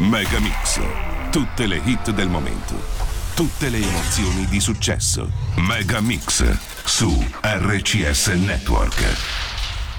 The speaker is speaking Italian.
Megamix. Tutte le hit del momento. Tutte le emozioni di successo. Megamix su RCS Network.